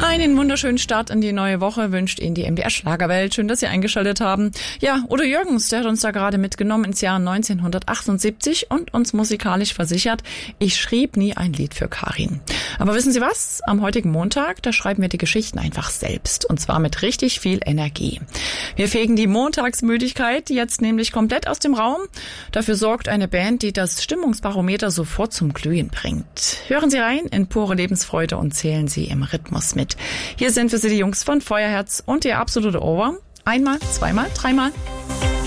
Einen wunderschönen Start in die neue Woche wünscht Ihnen die MDR Schlagerwelt. Schön, dass Sie eingeschaltet haben. Ja, Udo Jürgens, der hat uns da gerade mitgenommen ins Jahr 1978 und uns musikalisch versichert, ich schrieb nie ein Lied für Karin. Aber wissen Sie was? Am heutigen Montag, da schreiben wir die Geschichten einfach selbst. Und zwar mit richtig viel Energie. Wir fegen die Montagsmüdigkeit jetzt nämlich komplett aus dem Raum. Dafür sorgt eine Band, die das Stimmungsbarometer sofort zum Glühen bringt. Hören Sie rein in pure Lebensfreude und zählen Sie im Rhythmus mit. Hier sind für Sie die Jungs von Feuerherz und Ihr absolute Ohrwurm. Einmal, zweimal, dreimal.